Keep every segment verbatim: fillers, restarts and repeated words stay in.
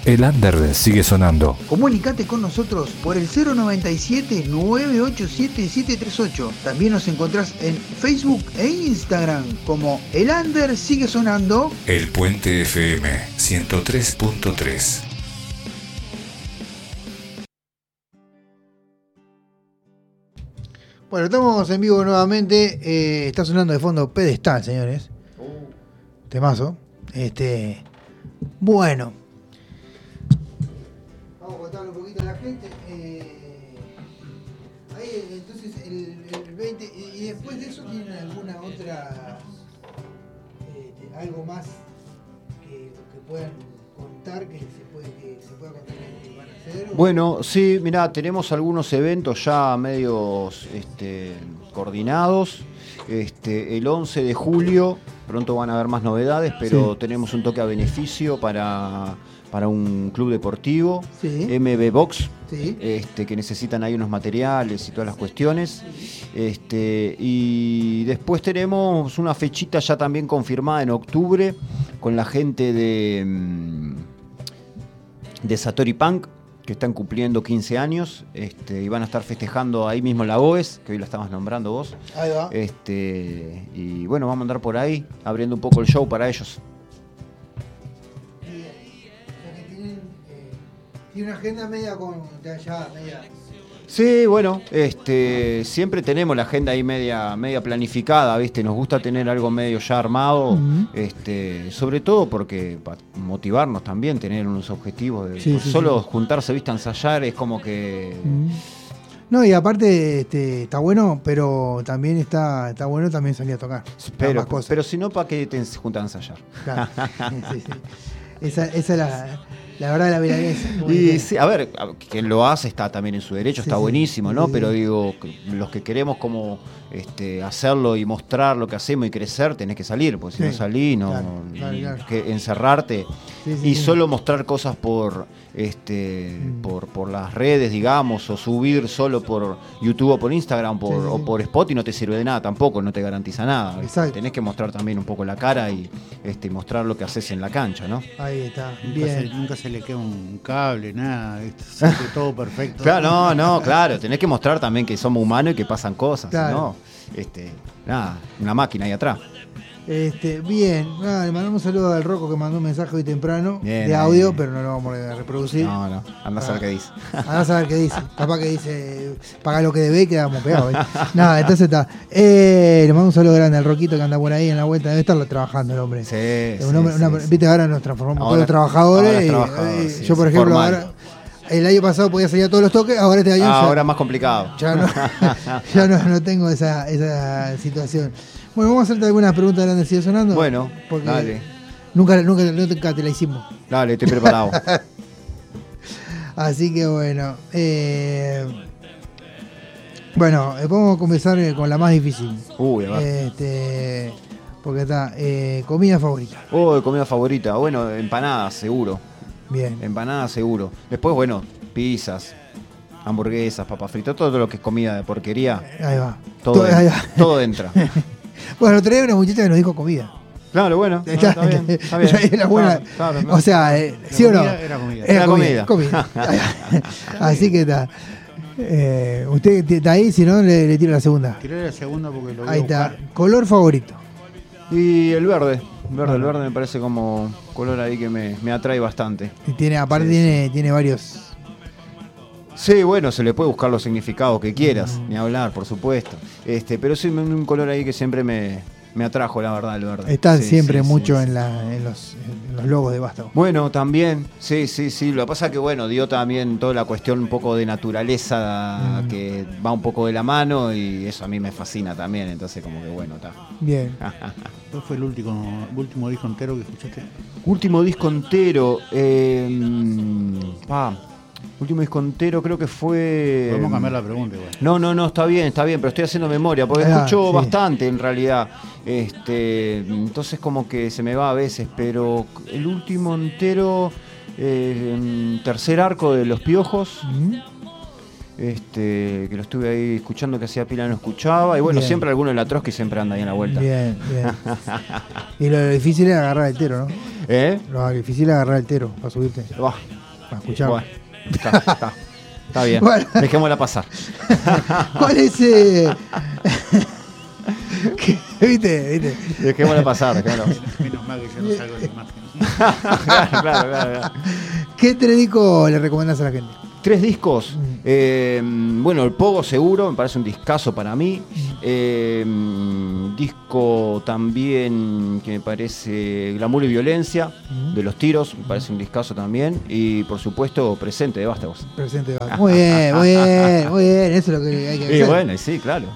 El under sigue sonando. Comunicate con nosotros por el cero noventa y siete, nueve ocho siete, siete tres ocho. También nos encontrás en Facebook e Instagram como El Under sigue sonando. El Puente F M ciento tres punto tres. Bueno, estamos en vivo nuevamente. Eh, está sonando de fondo Pedestal, señores. Uh. Temazo. Este, bueno. Vamos a contarle un poquito a la gente. Eh, ahí, entonces, el, el veinte. Y, y después de eso, ¿tienen alguna otra. Eh, algo más que, que puedan contar, que se, puede, que se pueda contar que van a hacer? Bueno, sí, mirá, tenemos algunos eventos ya medios este, coordinados. Este, el once de julio, pronto van a haber más novedades, pero sí. Tenemos un toque a beneficio para, para un club deportivo, sí. M B Box, sí. este, que necesitan ahí unos materiales y todas las cuestiones. Este, y después tenemos una fechita ya también confirmada en octubre con la gente de, de Satori Punk, que están cumpliendo quince años, este, y van a estar festejando ahí mismo en la O E S, que hoy la estabas nombrando vos. Ahí va. Este, y bueno, vamos a andar por ahí, abriendo un poco el show para ellos. Tiene eh, una agenda media con de allá, media. Sí, bueno, este, siempre tenemos la agenda ahí media, media planificada, ¿viste? Nos gusta tener algo medio ya armado, uh-huh. este, sobre todo porque para motivarnos también, tener unos objetivos. De, sí, sí, solo sí. juntarse, ¿viste? A ensayar es como que... Uh-huh. No, y aparte este, está bueno, pero también está, está bueno también salir a tocar. Pero, pero si no, ¿para qué te juntas a ensayar? Claro. sí, sí. Esa, esa es la... La verdad, la milanesa. Y sí, a ver, quien lo hace está también en su derecho, sí, está buenísimo, ¿no? Sí, sí. Pero digo, los que queremos como este, hacerlo y mostrar lo que hacemos y crecer, tenés que salir, porque si sí. no salís, no, claro, claro, claro. Que encerrarte sí, sí, y sí. solo mostrar cosas por este mm. por, por las redes, digamos, o subir solo por YouTube o por Instagram por, sí, sí. o por Spotify no te sirve de nada tampoco, no te garantiza nada. Exacto. Tenés que mostrar también un poco la cara y este, mostrar lo que haces en la cancha, ¿no? Ahí está. Nunca Bien. Se, nunca se le queda un cable, nada, siempre todo perfecto. Claro, no, no, claro, tenés que mostrar también que somos humanos y que pasan cosas, claro. ¿no? Este, nada, una máquina ahí atrás. Este, bien, ah, le mandamos un saludo al Rocco que mandó un mensaje hoy temprano bien, de audio, bien. Pero no lo vamos a reproducir. No, no, anda a saber qué dice. Anda a saber qué dice. Capaz que dice, paga lo que debe y quedamos pegados. ¿eh? Nada, entonces está. Eh, le mando un saludo grande al Roquito que anda por ahí en la vuelta. Debe estar trabajando el hombre. Sí, un hombre sí, una, sí. Viste, ahora nos transformamos ahora, todos los trabajadores. Y, trabajadores eh, sí, yo, por sí, ejemplo, formal. ahora. El año pasado podía salir a todos los toques, ahora este año ah, ya, ahora más complicado. Ya no, ya no, no tengo esa, esa situación. Bueno, vamos a hacerte algunas preguntas de Under sigue sonando. Bueno, porque dale. Nunca, nunca, nunca te la hicimos. Dale, estoy preparado. Así que bueno. Eh, bueno, vamos a comenzar con la más difícil. Uy, a ver. Este, porque está, eh, comida favorita. Oh, comida favorita. Bueno, empanadas, seguro. Bien. Empanadas, seguro. Después, bueno, pizzas, hamburguesas, papas fritas, todo lo que es comida de porquería. Ahí va. Todo, todo, entra, ahí va. todo entra. Bueno, otra vez una muchacha que nos dijo comida. Claro, bueno. No, está, está bien. Está bien. Era buena. Claro, claro, o sea, eh, ¿sí o no? Era comida. Era, era comida. comida. comida. Así que está. Eh, usted está ahí, si no, le, le tiro la segunda. Tiré la segunda porque lo voy ahí a está. buscar. Color favorito. Y el verde. El verde, el verde me parece como color ahí que me, me atrae bastante. Y tiene, aparte sí, tiene, sí. tiene varios. Sí, bueno, se le puede buscar los significados que quieras, mm. ni hablar, por supuesto. Este, pero sí, un color ahí que siempre me, me atrajo, la verdad, el verde. Está sí, siempre sí, mucho sí, en, sí. La, en, los, en los logos de Vástago. Bueno, también, sí, sí, sí. Lo que pasa es que, bueno, dio también toda la cuestión un poco de naturaleza mm. que va un poco de la mano y eso a mí me fascina también. Entonces, como que bueno, está. Bien. ¿Cuál fue el último, último disco entero que escuchaste? Último disco entero. Eh, ah, último disco entero creo que fue... Podemos cambiar la pregunta igual. No, no, no, está bien, está bien, pero estoy haciendo memoria, porque ah, escucho sí. bastante en realidad. Este, entonces como que se me va a veces, pero el último entero, eh, tercer arco de Los Piojos, ¿Mm? este, que lo estuve ahí escuchando, que hacía pila no escuchaba, y bueno, bien. Siempre alguno de la Trotsky siempre anda ahí en la vuelta. Bien, bien. Y lo difícil es agarrar el tero, ¿no? ¿Eh? Lo difícil es agarrar el tero para subirte. Bah. para escuchar. Bueno, está, está, está bien. Bueno. Dejémosla pasar. ¿Cuál es eh... ¿Qué? ¿Viste? ¿Viste? Dejémosla pasar. Dejémosla pasar. Menos mal que yo no salgo de imagen. claro, claro, claro, claro. ¿Qué tres discos le recomendás a la gente? Tres discos. Eh, bueno, el Pogo seguro, me parece un discazo para mí. Eh, disco también que me parece Glamour y Violencia, de Los Tiros, me parece un discazo también. Y por supuesto, Presente de Vástagos. Presente de Vástagos. Muy bien, muy bien, muy bien. Eso es lo que hay que hacer. Y bueno, y sí, claro.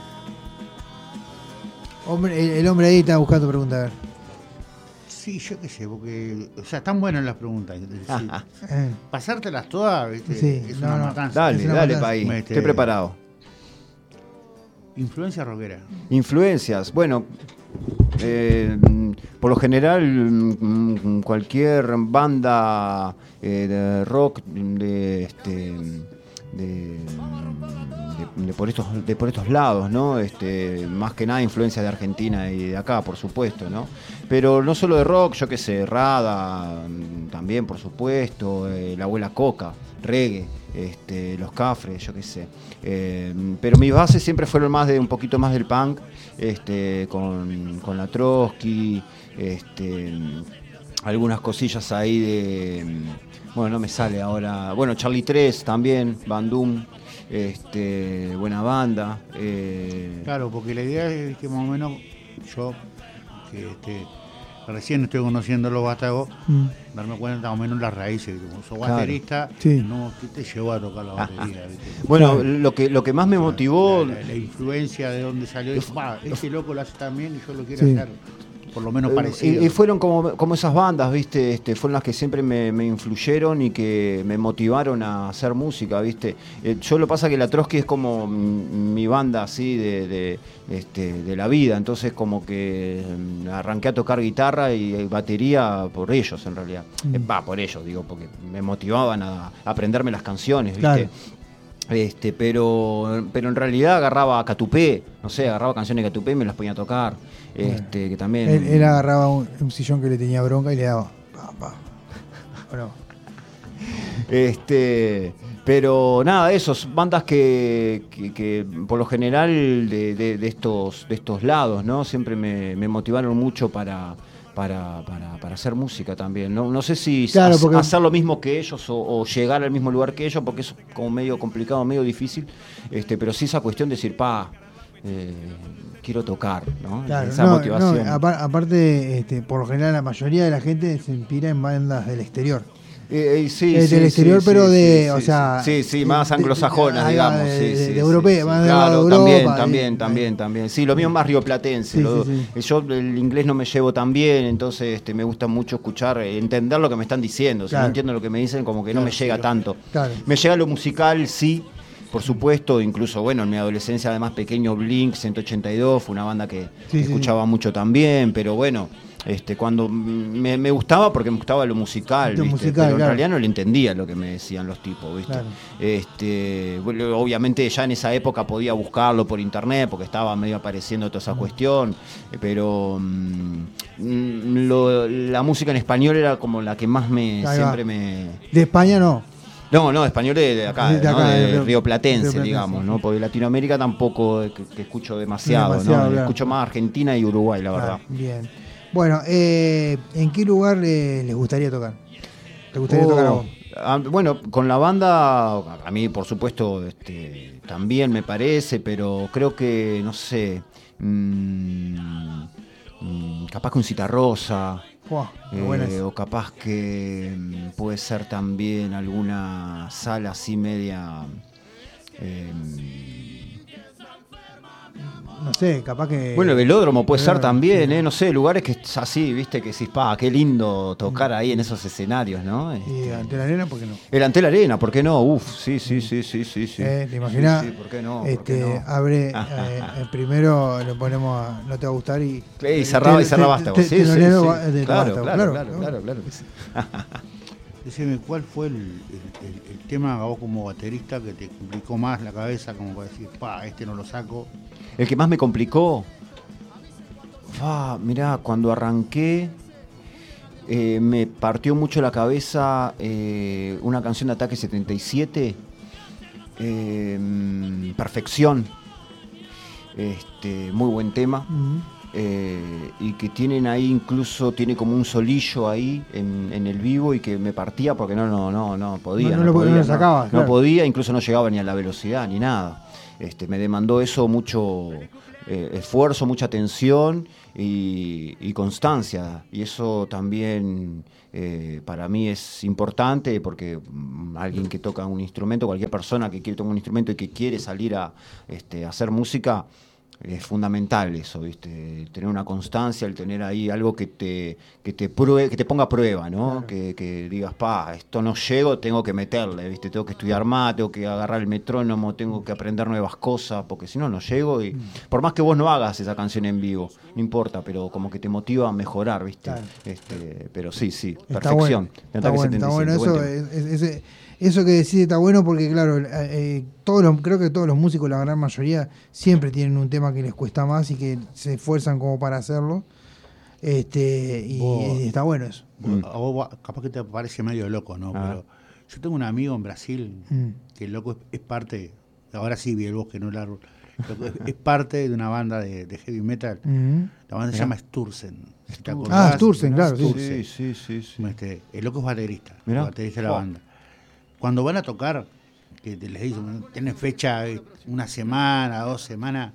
Hombre, el, el hombre ahí está buscando preguntas. A ver. Sí, yo qué sé, porque, o sea, están buenas las preguntas. Es decir, Ajá. Eh, pasártelas todas, ¿viste? Sí, es no, una no. matanza. Dale, Es una dale, matanza. país. Este- Estoy preparado. Influencia rockera. Influencias, bueno, eh, por lo general mm, cualquier banda eh, de rock de, este, de, de, de por estos de por estos lados, ¿no? Este, más que nada influencia de Argentina y de acá, por supuesto, ¿no? Pero no solo de rock, yo qué sé, Rada, también por supuesto, eh, la Abuela Coca, reggae, este, los Cafres, yo qué sé. Eh, pero mis bases siempre fueron más de un poquito más del punk, este, con, con la Trotsky, este, algunas cosillas ahí de, bueno, no me sale ahora, bueno, Charlie tres también, Bandung, este, buena banda. Eh, Claro, porque la idea es que más o menos yo, que este, recién estoy conociendo los Vástagos, mm. darme cuenta más o menos las raíces, que como sos Claro. baterista, Sí. no, ¿qué te llevó a tocar la batería? ¿Viste? bueno, Claro. lo que lo que más me motivó, La, la- la influencia de dónde salió, es, "Va, este loco lo hace también y yo lo quiero Sí. hacer por lo menos Eh, parecido". Y, y fueron como, como esas bandas, ¿viste? Este, fueron las que siempre me, me influyeron y que me motivaron a hacer música, ¿viste? Eh, yo lo pasa que la Trotsky es como mm, mi banda así de, de, este, de la vida, entonces como que mm, arranqué a tocar guitarra y batería por ellos en realidad. Mm. Eh, Va, por ellos, digo, porque me motivaban a, a aprenderme las canciones, ¿viste? Claro. Este, pero, pero en realidad agarraba Catupé, no sé, agarraba canciones de Catupé y me las ponía a tocar. Este, que también. Él, él agarraba un, un sillón que le tenía bronca y le daba. Pa, pa. ¿O no? Este, pero nada, esos bandas que, que, que por lo general de, de, de estos de estos lados, ¿no? Siempre me, me motivaron mucho para, para, para, para hacer música también. No, no sé si Claro, ha- porque- hacer lo mismo que ellos o, o llegar al mismo lugar que ellos, porque es como medio complicado, medio difícil. Este, pero sí esa cuestión de decir, pa, eh, quiero tocar, ¿no? Claro, Esa no, motivación. no, apar- aparte, este, por lo general, la mayoría de la gente se inspira en bandas del exterior. Eh, eh, sí, Eh, sí, del exterior, sí, pero sí, de, sí, o sí, sea... sí, sí, de- más de- anglosajonas, de- digamos, de- sí, de- sí, de sí, europea, sí, más de claro, Europa, también, eh, también, eh, también, también. Sí, lo mío es más rioplatense. Sí, lo- sí, sí. Yo el inglés no me llevo tan bien, entonces este, me gusta mucho escuchar, eh, entender lo que me están diciendo. Si Claro. no entiendo lo que me dicen, como que no Claro, me llega sí, tanto. Claro. Me llega lo musical, sí. Por supuesto, incluso, bueno, en mi adolescencia, además, pequeño Blink ciento ochenta y dos fue una banda que Sí, sí, escuchaba mucho también, pero bueno, este, cuando me, me gustaba porque me gustaba lo musical, Lo ¿viste? musical, Pero en claro. realidad no le entendía lo que me decían los tipos, ¿viste? Claro. Este, bueno, obviamente ya en esa época podía buscarlo por internet porque estaba medio apareciendo toda esa cuestión, eh, pero mm, mm, lo- la música en español era como la que más me Ahí va. siempre me De España no. no, no, español de, de acá, De ¿no? acá, de, de Río- rioplatense, rioplatense, digamos, sí. ¿no? Porque Latinoamérica tampoco que, que escucho demasiado, Demasiado, ¿no? claro. Escucho más Argentina y Uruguay, la verdad. Ah, bien. Bueno, eh, ¿en qué lugar le- les gustaría tocar? ¿Te gustaría Oh, tocar a vos? ah, bueno, con la banda, a mí por supuesto este, también me parece, pero creo que, no sé, mm, mm, capaz que un Citarrosa, Buah, qué eh, buena esa. o capaz que mm, puede ser también alguna sala así media... eh, No sé, capaz que... Bueno, el velódromo puede ser Velódromo, también, sí. ¿eh? No sé, lugares que es así, viste, que decís, pa, qué lindo tocar ahí en esos escenarios, ¿no? Y Este, ante la arena, ¿por qué no? el Antel Arena, ¿por qué no? Uf, sí, sí, sí, sí, sí, sí. Eh, ¿Te imaginas? Sí, sí, ¿por qué no? ¿Por Este, qué no? abre, eh, el primero le ponemos a No te va a gustar y... Y cerraba y te- cerraba te- hasta te- vos. Sí, sí, telonero sí. va- de Claro, Vástago, claro, claro, claro, claro que sí. Decime, ¿cuál fue el, el- el- el tema a vos como baterista que te complicó más la cabeza como para decir, pa, este no lo saco? El que más me complicó, ah, mirá, cuando arranqué, eh, me partió mucho la cabeza eh, una canción de Ataque setenta y siete, eh, Perfección, este, muy buen tema. Mm. Eh, y que tienen ahí, incluso tiene como un solillo ahí en, en el vivo, y que me partía porque no no no no podía, No, no no, lo- podía, no lo no- sacabas, no claro. podía, incluso no llegaba ni a la velocidad ni nada. Este, me demandó eso mucho eh, esfuerzo, mucha atención y, y constancia, y eso también eh, para mí es importante, porque mm, alguien que toca un instrumento, cualquier persona que quiere tocar un instrumento y que quiere salir a, este, a hacer música, es fundamental eso, ¿viste? Tener una constancia, el tener ahí algo que te, que te pruebe, que te ponga a prueba, ¿no? Claro. Que, que digas, pa, esto no llego, tengo que meterle, ¿viste? Tengo que estudiar más, tengo que agarrar el metrónomo, tengo que aprender nuevas cosas, porque si no, no llego. Y por más que vos no hagas esa canción en vivo, no importa, pero como que te motiva a mejorar, ¿viste? Claro. Este, pero sí, sí, Está perfección. bueno, Me está ataque bueno, está bueno. setenta y siete, Eso, buen tema. es- es- ese- eso que decís está bueno porque, claro, eh, eh, todos los, creo que todos los músicos, la gran mayoría, siempre tienen un tema que les cuesta más y que se esfuerzan como para hacerlo. Este, y, Vos- y está bueno eso. Mm. A vos va- capaz que te parece medio loco, ¿no? Ah. Pero yo tengo un amigo en Brasil Mm. que el loco es, es parte, ahora sí vi el bosque, no el árbol, loco es, es parte de una banda de, de heavy metal. Mm. La banda se Mirá. llama Sturzen. Si te Ah, acordás, Sturzen, claro, sí. Sí, sí, sí, sí. Este, el loco es baterista, el Mirá. baterista de la Oh. banda. Cuando van a tocar, que te- les dicen, tienen fecha eh, una semana, dos semanas,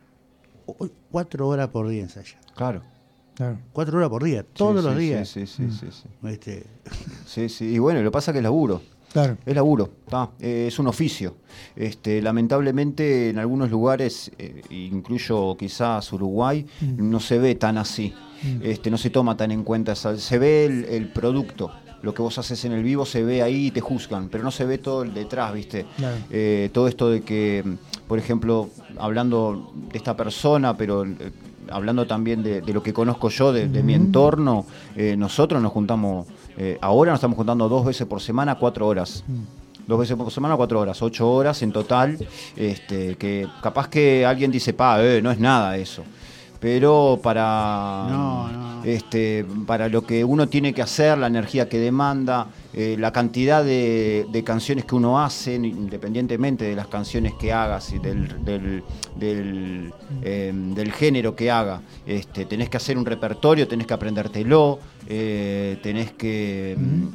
o- cuatro horas por día ensaya. Claro. Claro. Cuatro horas por día, todos Sí, los sí, días. Sí, sí, sí, sí. Este, Sí, sí, y bueno, lo que pasa es que es laburo, Claro. es laburo, ¿tá? Eh, es un oficio. Este, lamentablemente en algunos lugares, eh, incluyo quizás Uruguay, Mm. no se ve tan así, Mm. este, no se toma tan en cuenta, esa- se ve el, el producto, lo que vos haces en el vivo se ve ahí y te juzgan, pero no se ve todo el detrás, ¿viste? Claro. Eh, todo esto de que, por ejemplo, hablando de esta persona, pero eh, hablando también de, de lo que conozco yo, de, de mi Ujú. entorno, eh, nosotros nos juntamos, eh, ahora nos estamos juntando dos veces por semana, cuatro horas. Mm. Dos veces por semana, cuatro horas, ocho horas en total, este, que capaz que alguien dice, pa, eh, no es nada eso. Pero para, No, no. este, para lo que uno tiene que hacer, la energía que demanda, eh, la cantidad de, de canciones que uno hace, independientemente de las canciones que hagas y del, del, del, eh, del género que haga, este, tenés que hacer un repertorio, tenés que aprendértelo, eh, tenés que... Ujú.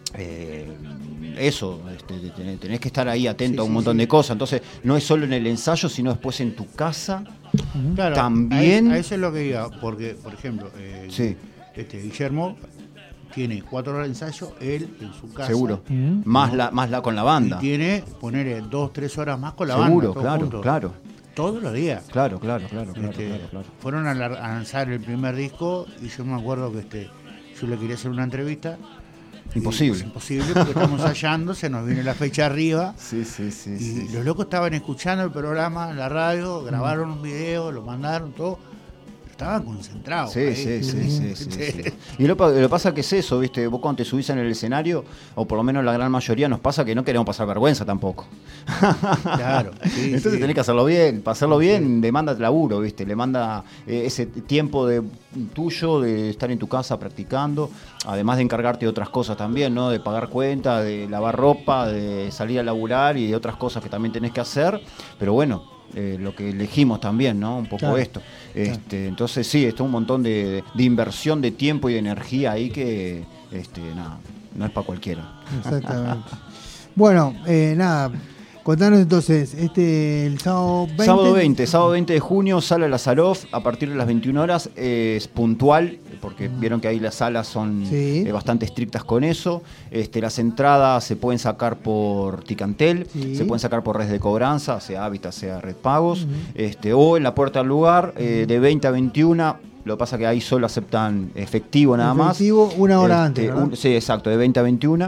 eh, eso, este, tenés, tenés que estar ahí atento Sí, a un sí, montón sí. de cosas. Entonces, no es solo en el ensayo, sino después en tu casa. Ujú. Claro, También- A, a eso es lo que iba, porque, por ejemplo, eh, Sí. este Guillermo tiene cuatro horas de ensayo, él en su casa. Seguro. Ujú. Más la, más la con la banda. Y tiene, ponerle dos, tres horas más con la Seguro, banda. todos claro, juntos. claro. Todos los días. Claro, claro, claro, claro, Este, claro, claro. Fueron a, la- a lanzar el primer disco y yo me acuerdo que este, yo le quería hacer una entrevista. y, Imposible. pues, imposible porque estamos ensayando, se nos viene la fecha arriba. Sí, sí, sí, Y sí. los locos estaban escuchando el programa, la radio, grabaron un video, lo mandaron, todo. Estaban concentrados. Sí, ahí. sí, sí, sí, sí, Este, sí. Y lo, pa- lo pasa que es eso, ¿viste? Vos cuando te subís en el escenario, o por lo menos la gran mayoría nos pasa que no queremos pasar vergüenza tampoco. Claro. sí, Entonces sí. tenés que hacerlo bien. Para hacerlo bien demanda laburo, ¿viste? Le manda eh, ese tiempo de tuyo de estar en tu casa practicando, además de encargarte de otras cosas también, ¿no? De pagar cuenta, de lavar ropa, de salir a laburar y de otras cosas que también tenés que hacer. Pero bueno, eh, lo que elegimos también, ¿no? Un poco Claro. esto. Este, entonces sí, está un montón de, de inversión de tiempo y de energía ahí que, este, nada, no es para cualquiera. Exactamente. Bueno, eh, nada. Contanos entonces, este el sábado veinte. Sábado veinte, sábado veinte de junio, Sala Lazaroff, a partir de las veintiuna horas, eh, es puntual, porque vieron que ahí las salas son Sí. eh, bastante estrictas con eso. Este, las entradas se pueden sacar por Ticantel, Sí. se pueden sacar por redes de cobranza, sea Hábitat, sea Red Pagos, Ujú. este, o en la puerta del lugar, eh, de veinte a veintiuna. Lo que pasa que ahí solo aceptan efectivo nada más. Efectivo, una hora Este, antes, ¿verdad? un- sí, exacto, de veinte a veintiuna.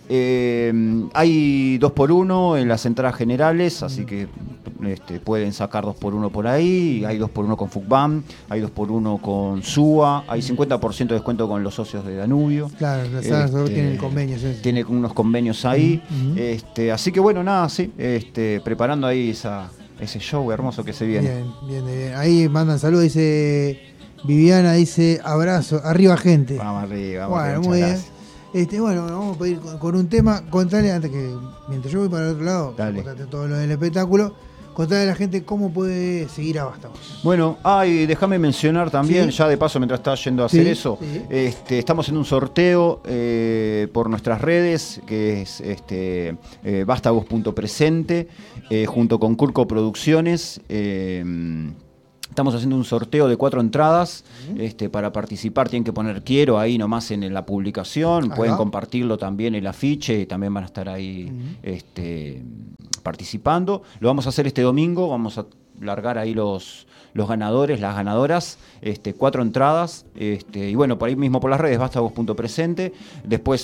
Eh, hay dos por uno en las entradas generales, así que este, pueden sacar dos por uno por ahí. Hay dos por uno con FUCBAM, hay dos por uno con SUA, hay cincuenta por ciento de descuento con los socios de Danubio. Claro, las salas Este, tienen el convenio. sí. Tiene unos convenios ahí. Ujú. este, así que bueno, nada, sí, este, preparando ahí esa, ese show hermoso que se viene. Bien, bien, bien. Ahí mandan saludos, dice Viviana dice, abrazo, arriba gente. Vamos arriba, vamos Bueno, arriba, muy muchas bien. gracias. Este, bueno, vamos a pedir con, con un tema, contale antes que, mientras yo voy para el otro lado, Dale. contate todo lo del espectáculo, contale a la gente cómo puede seguir a Vástagos. Bueno, ah, y déjame mencionar también, Sí. ya de paso, mientras estás yendo a hacer Sí, eso, sí. este, estamos en un sorteo eh, por nuestras redes, que es este, eh, vástagos punto presente, eh, junto con Curco Producciones. eh, Estamos haciendo un sorteo de cuatro entradas. Este, para participar tienen que poner quiero ahí nomás en, en la publicación. Ahí Pueden va. compartirlo también el afiche y también van a estar ahí este, participando. Lo vamos a hacer este domingo. Vamos a largar ahí los, los ganadores, las ganadoras. Este, cuatro entradas. Este, y bueno, por ahí mismo por las redes, vástagos punto presente. Después